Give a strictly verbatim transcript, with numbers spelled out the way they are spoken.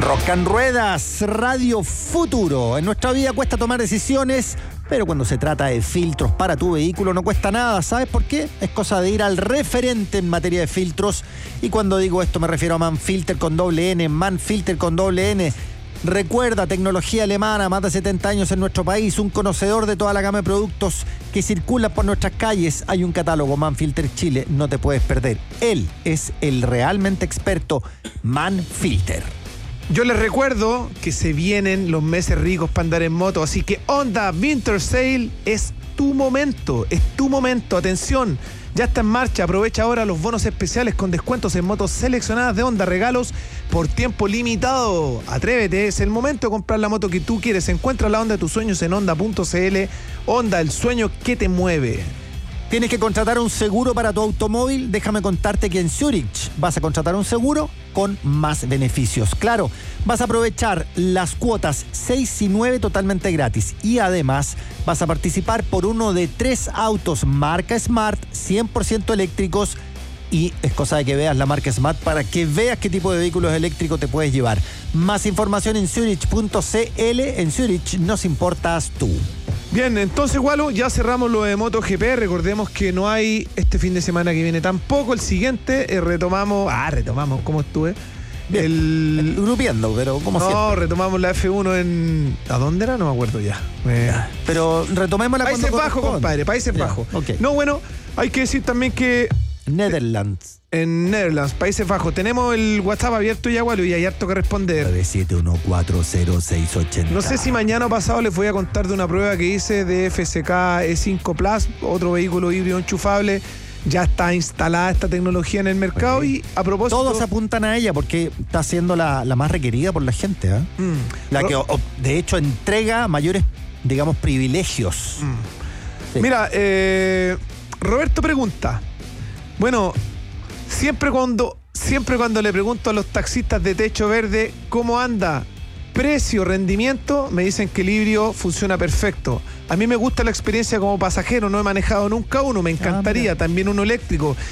Rock and Ruedas, Radio Futuro. En nuestra vida cuesta tomar decisiones, pero cuando se trata de filtros para tu vehículo no cuesta nada. ¿Sabes por qué? Es cosa de ir al referente en materia de filtros. Y cuando digo esto me refiero a Manfilter con doble N, Manfilter con doble N. Recuerda, tecnología alemana, más de setenta años en nuestro país, un conocedor de toda la gama de productos que circulan por nuestras calles. Hay un catálogo Manfilter Chile, no te puedes perder. Él es el realmente experto Manfilter. Yo les recuerdo que se vienen los meses ricos para andar en moto, así que Honda Winter Sale es tu momento, es tu momento, atención, ya está en marcha, aprovecha ahora los bonos especiales con descuentos en motos seleccionadas de Honda, regalos por tiempo limitado. Atrévete, es el momento de comprar la moto que tú quieres, encuentra la Honda de tus sueños en honda punto cl. Honda, el sueño que te mueve. ¿Tienes que contratar un seguro para tu automóvil? Déjame contarte que en Zurich vas a contratar un seguro con más beneficios. Claro, vas a aprovechar las cuotas seis y nueve totalmente gratis y además vas a participar por uno de tres autos marca Smart, cien por ciento eléctricos, y es cosa de que veas la marca Smart para que veas qué tipo de vehículos eléctricos te puedes llevar. Más información en zurich punto cl. En Zurich nos importas tú. Bien, entonces, Gualo, ya cerramos lo de MotoGP. Recordemos que no hay este fin de semana que viene tampoco. El siguiente eh, retomamos. Ah, retomamos, ¿cómo estuve? Bien, el grupiendo, pero como no, siempre. No, retomamos la F uno en. ¿A dónde era? No me acuerdo ya. Eh... Pero retomémosla cuando Países Bajos, compadre, Países ya, Bajos. Okay. No, bueno, hay que decir también que. Netherlands. En Netherlands, Países Bajos. Tenemos el WhatsApp abierto ya, Gualo, y hay harto que responder. nueve siete uno cuatro cero seis ocho cero. No sé si mañana o pasado les voy a contar de una prueba que hice de F C K E cinco Plus, otro vehículo híbrido enchufable. Ya está instalada esta tecnología en el mercado. Okay. Y a propósito... Todos apuntan a ella porque está siendo la, la más requerida por la gente, ¿eh? Mm. La que, o, de hecho, entrega mayores, digamos, privilegios. Mm. Sí. Mira, eh, Roberto pregunta... Bueno, siempre cuando, siempre cuando le pregunto a los taxistas de techo verde cómo anda precio, rendimiento, me dicen que el híbrido funciona perfecto. A mí me gusta la experiencia como pasajero, no he manejado nunca uno, me encantaría, ah, también uno eléctrico.